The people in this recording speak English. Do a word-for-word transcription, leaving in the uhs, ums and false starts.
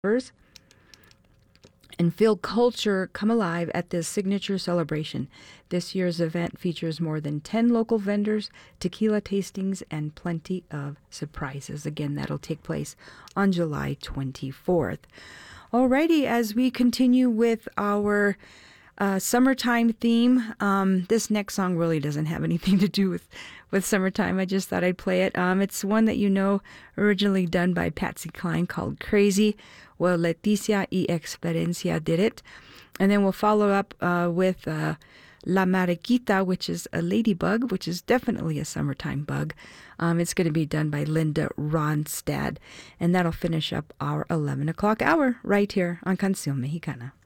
and feel culture come alive at this signature celebration. This year's event features more than ten local vendors, tequila tastings, and plenty of surprises. Again, that'll take place on July twenty-fourth. Alrighty, as we continue with our uh, summertime theme, um, this next song really doesn't have anything to do with, with summertime. I just thought I'd play it. Um, it's one that you know, originally done by Patsy Cline, called Crazy. Well, Leticia y Experiencia did it. And then we'll follow up uh, with uh, La Mariquita, which is a ladybug, which is definitely a summertime bug. Um, it's going to be done by Linda Ronstadt. And that'll finish up our eleven o'clock hour right here on Canción Mexicana.